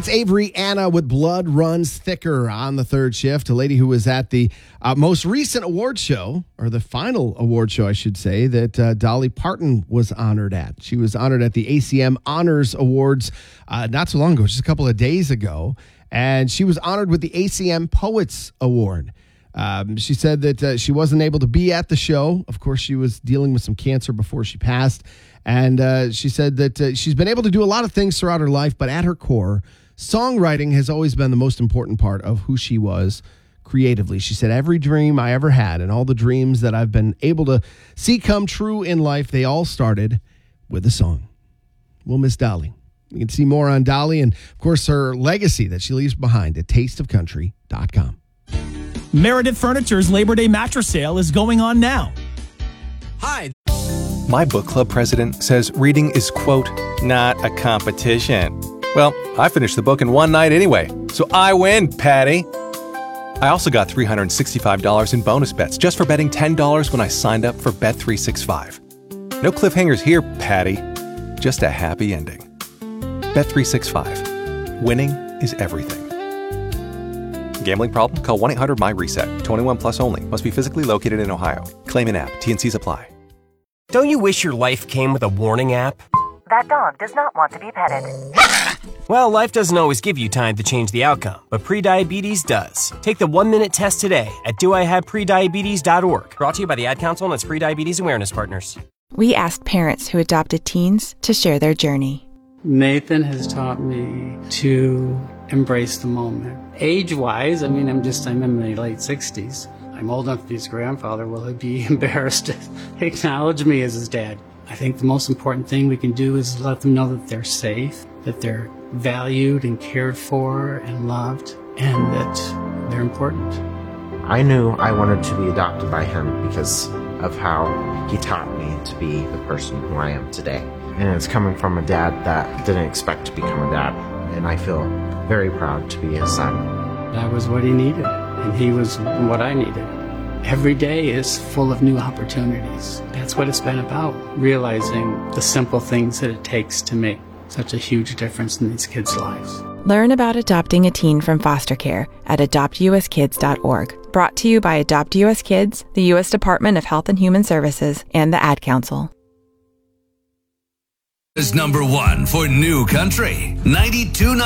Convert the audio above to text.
That's Avery Anna with Blood Runs Thicker on the third shift. A lady who was at the most recent award show, or the final award show, I should say, that Dolly Parton was honored at. She was honored at the ACM Honors Awards not so long ago, just a couple of days ago. And she was honored with the ACM Poets Award. She said that she wasn't able to be at the show. Of course, she was dealing with some cancer before she passed. And she said that she's been able to do a lot of things throughout her life, but at her core, songwriting has always been the most important part of who she was creatively. She said, every dream I ever had and all the dreams that I've been able to see come true in life, they all started with a song. We'll miss Dolly. You can see more on Dolly and, of course, her legacy that she leaves behind at tasteofcountry.com. Meredith Furniture's Labor Day mattress sale is going on now. Hi. My book club president says reading is, quote, not a competition. Well, I finished the book in one night anyway, so I win, Patty. I also got $365 in bonus bets just for betting $10 when I signed up for Bet365. No cliffhangers here, Patty. Just a happy ending. Bet365. Winning is everything. Gambling problem? Call 1-800-MY-RESET. 21 plus only. Must be physically located in Ohio. Claim in app. T&Cs apply. Don't you wish your life came with a warning app? That dog does not want to be petted. Well, life doesn't always give you time to change the outcome, but prediabetes does. Take the 1-minute test today at doihaveprediabetes.org. Brought to you by the Ad Council and its Prediabetes Awareness Partners. We asked parents who adopted teens to share their journey. Nathan has taught me to embrace the moment. Age-wise, I'm in my late 60s. I'm old enough to be his grandfather. Will he be embarrassed to acknowledge me as his dad? I think the most important thing we can do is let them know that they're safe, that they're valued and cared for and loved, and that they're important. I knew I wanted to be adopted by him because of how he taught me to be the person who I am today. And it's coming from a dad that didn't expect to become a dad, and I feel very proud to be his son. That was what he needed, and he was what I needed. Every day is full of new opportunities. That's what it's been about, realizing the simple things that it takes to make such a huge difference in these kids' lives. Learn about adopting a teen from foster care at adoptuskids.org. Brought to you by Adopt U.S. Kids, the U.S. Department of Health and Human Services, and the Ad Council. Is number one for New Country 92.9.